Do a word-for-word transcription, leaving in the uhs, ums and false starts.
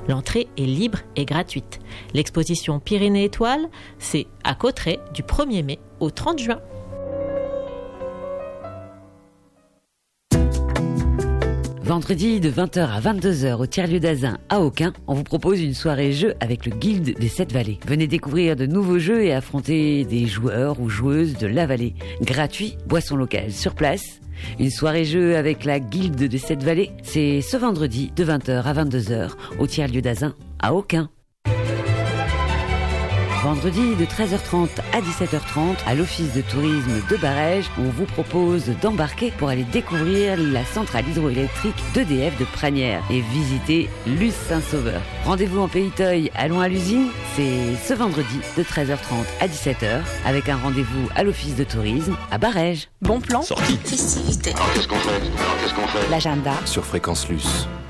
L'entrée est libre et gratuite. L'exposition Pyrénées Étoiles, c'est à Cauterets du premier mai au trente juin. Vendredi de vingt heures à vingt-deux heures au tiers-lieu d'Azun à Aucun, on vous propose une soirée jeu avec le Guilde des Sept Vallées. Venez découvrir de nouveaux jeux et affronter des joueurs ou joueuses de la vallée. Gratuit, boisson locale sur place. Une soirée jeu avec la Guilde des Sept Vallées, c'est ce vendredi de vingt heures à vingt-deux heures au tiers-lieu d'Azun à Aucun. Vendredi de treize heures trente à dix-sept heures trente à l'Office de tourisme de Barège, on vous propose d'embarquer pour aller découvrir la centrale hydroélectrique d'E D F de Pranières et visiter Luz Saint-Sauveur. Rendez-vous en Pays Toy à Loin à l'usine, c'est ce vendredi de treize heures trente à dix-sept heures avec un rendez-vous à l'Office de tourisme à Barège. Bon plan. Sortie. Festivité. Alors qu'est-ce qu'on fait Alors qu'est-ce qu'on fait L'agenda sur Fréquence Luce.